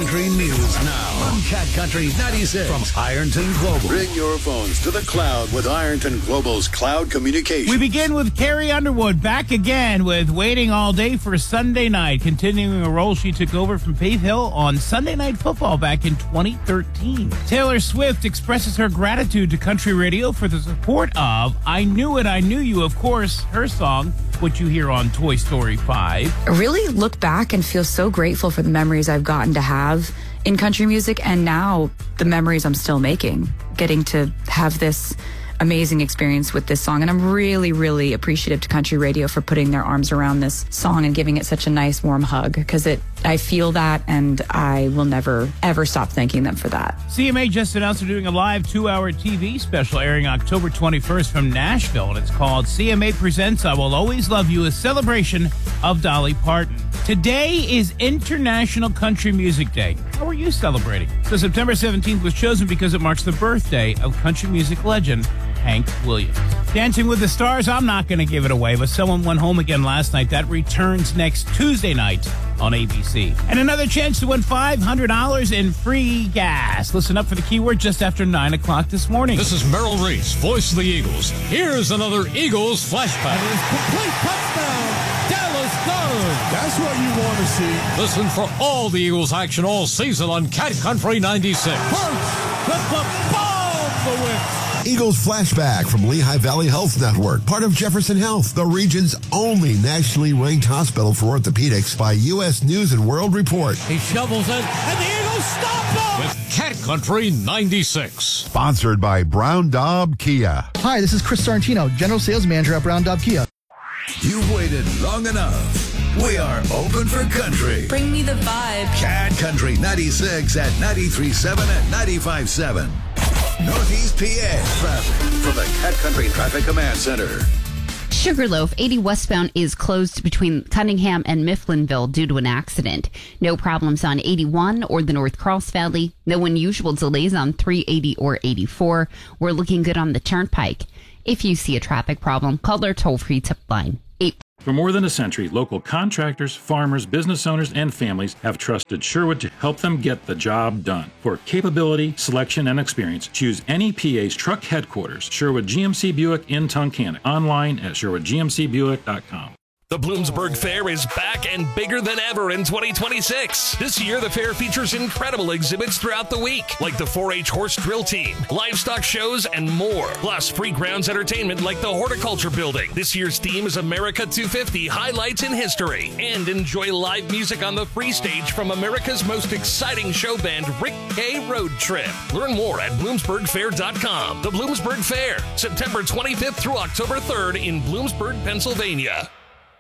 Country News now on Cat Country 96 from Ironton Global. Bring your phones to the cloud with Ironton Global's cloud communication. We begin with Carrie Underwood back again with Waiting All Day for Sunday Night, continuing a role she took over from Faith Hill on Sunday Night Football back in 2013. Taylor Swift expresses her gratitude to country radio for the support of I Knew It, I Knew You, of course, her song, which you hear on Toy Story 5. I really look back and feel so grateful for the memories I've gotten to have in country music, and now the memories I'm still making, getting to have this amazing experience with this song. And I'm really, really appreciative to country radio for putting their arms around this song and giving it such a nice warm hug, because I feel that, and I will never, ever stop thanking them for that. CMA just announced they're doing a live 2-hour TV special airing October 21st from Nashville, and it's called CMA Presents I Will Always Love You, a celebration of Dolly Parton. Today is International Country Music Day. How are you celebrating? So September 17th was chosen because it marks the birthday of country music legend Hank Williams. Dancing with the Stars, I'm not going to give it away, but someone went home again last night. That returns next Tuesday night on ABC. And another chance to win $500 in free gas. Listen up for the keyword just after 9 o'clock this morning. This is Merrill Reese, voice of the Eagles. Here's another Eagles flashback. And it is complete touchdown, Dallas Goddard. That's what you want to see. Listen for all the Eagles action all season on Cat Country 96. Hurts with the bomb the win. Eagles Flashback from Lehigh Valley Health Network, part of Jefferson Health, the region's only nationally ranked hospital for orthopedics by U.S. News and World Report. He shovels it, and the Eagles stop him! With Cat Country 96. Sponsored by Brown Daub Kia. Hi, this is Chris Sorrentino, General Sales Manager at Brown Daub Kia. You've waited long enough. We are open for country. Bring me the vibe. Cat Country 96 at 93.7 and 95.7. Northeast PA traffic from the Cat Country Traffic Command Center. Sugarloaf 80 westbound is closed between Cunningham and Mifflinville due to an accident. No problems on 81 or the North Cross Valley. No unusual delays on 380 or 84. We're looking good on the Turnpike. If you see a traffic problem, call our toll-free tip line. For more than a century, local contractors, farmers, business owners, and families have trusted Sherwood to help them get the job done. For capability, selection, and experience, choose NEPA's truck headquarters, Sherwood GMC Buick in Tunkhannock. Online at SherwoodGMCBuick.com. The Bloomsburg Fair is back and bigger than ever in 2026. This year, the fair features incredible exhibits throughout the week, like the 4-H horse drill team, livestock shows, and more. Plus, free grounds entertainment like the Horticulture Building. This year's theme is America 250 Highlights in History. And enjoy live music on the free stage from America's most exciting show band, Rick K. Road Trip. Learn more at BloomsburgFair.com. The Bloomsburg Fair, September 25th through October 3rd in Bloomsburg, Pennsylvania.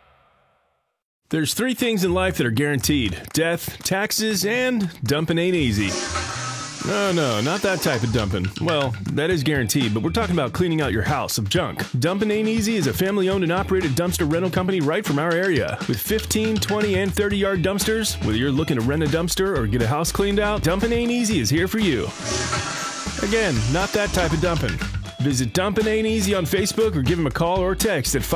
There's 3 things in life that are guaranteed: death, taxes, and dumping ain't easy. No, not that type of dumping. Well, that is guaranteed, but we're talking about cleaning out your house of junk. Dumpin' Ain't Easy is a family-owned and operated dumpster rental company right from our area. With 15, 20, and 30-yard dumpsters, whether you're looking to rent a dumpster or get a house cleaned out, Dumpin' Ain't Easy is here for you. Again, not that type of dumping. Visit Dumpin' Ain't Easy on Facebook or give them a call or text at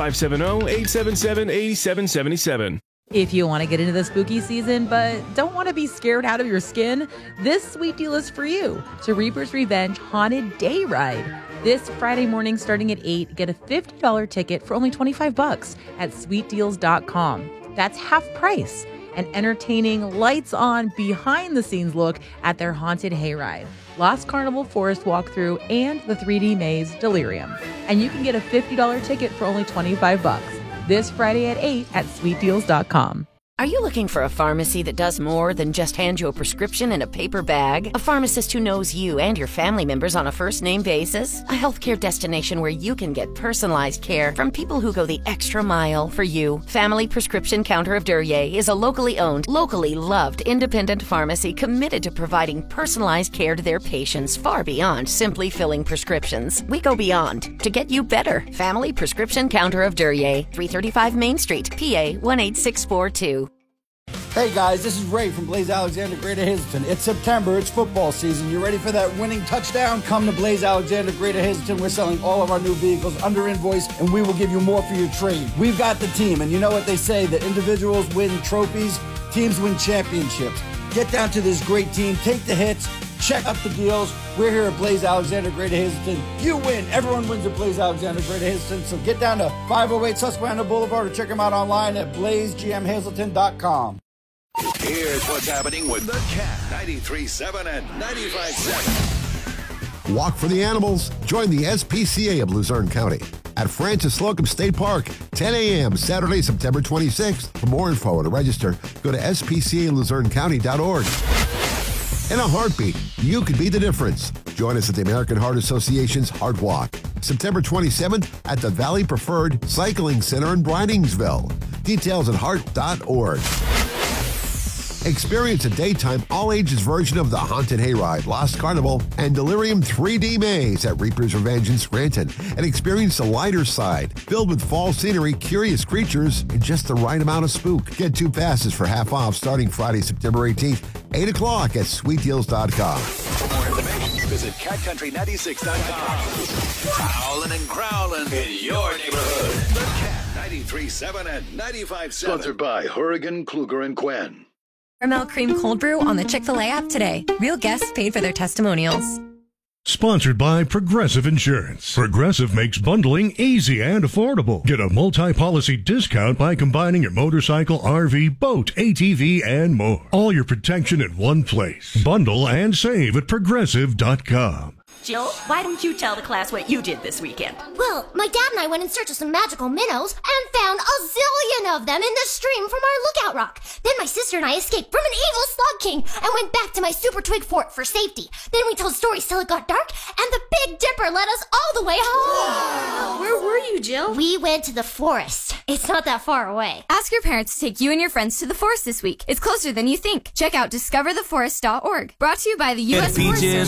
570-877-8777. If you want to get into the spooky season but don't want to be scared out of your skin, this sweet deal is for you. To Reaper's Revenge Haunted Day Ride. This Friday morning starting at 8, get a $50 ticket for only $25 at sweetdeals.com. That's half price. An entertaining, lights-on, behind-the-scenes look at their haunted hayride, Lost Carnival Forest walkthrough, and the 3D maze Delirium. And you can get a $50 ticket for only $25. This Friday at 8 at sweetdeals.com. Are you looking for a pharmacy that does more than just hand you a prescription in a paper bag? A pharmacist who knows you and your family members on a first-name basis? A healthcare destination where you can get personalized care from people who go the extra mile for you. Family Prescription Counter of Duryea is a locally owned, locally loved independent pharmacy committed to providing personalized care to their patients far beyond simply filling prescriptions. We go beyond to get you better. Family Prescription Counter of Duryea, 335 Main Street, PA 18642. Hey guys, this is Ray from Blaze Alexander Greater Hazelton. It's September, it's football season. You ready for that winning touchdown? Come to Blaze Alexander Greater Hazelton. We're selling all of our new vehicles under invoice, and we will give you more for your trade. We've got the team, and you know what they say, that individuals win trophies, teams win championships. Get down to this great team. Take the hits. Check out the deals. We're here at Blaze Alexander, Greater Hazelton. You win. Everyone wins at Blaze Alexander, Greater Hazelton. So get down to 508 Susquehanna Boulevard or check them out online at blazegmhazelton.com. Here's what's happening with the Cat 93.7 and 95.7. Walk for the Animals. Join the SPCA of Luzerne County at Francis Slocum State Park, 10 a.m. Saturday, September 26th. For more info and to register, go to spcaluzernecounty.org. In a heartbeat, you could be the difference. Join us at the American Heart Association's Heart Walk, September 27th at the Valley Preferred Cycling Center in Bridingsville. Details at heart.org. Experience a daytime, all-ages version of the Haunted Hayride, Lost Carnival, and Delirium 3D Maze at Reaper's Revenge in Scranton, and experience the lighter side, filled with fall scenery, curious creatures, and just the right amount of spook. Get 2 passes for half off starting Friday, September 18th, 8 o'clock at sweetdeals.com. For more information, visit catcountry96.com. Howlin' and growlin' in your neighborhood. The Cat 93.7 and 95.7. Sponsored by Horrigan, Kluger, and Quinn. Caramel Cream Cold Brew on the Chick-fil-A app today. Real guests paid for their testimonials. Sponsored by Progressive Insurance. Progressive makes bundling easy and affordable. Get a multi-policy discount by combining your motorcycle, RV, boat, ATV, and more. All your protection in one place. Bundle and save at Progressive.com. Jill, why didn't you tell the class what you did this weekend? Well, my dad and I went in search of some magical minnows and found a zillion of them in the stream from our lookout rock. Then my sister and I escaped from an evil slug king and went back to my super twig fort for safety. Then we told stories till it got dark, and the Big Dipper led us all the way home. Wow. Where were you, Jill? We went to the forest. It's not that far away. Ask your parents to take you and your friends to the forest this week. It's closer than you think. Check out discovertheforest.org. Brought to you by the U.S. Forest Service.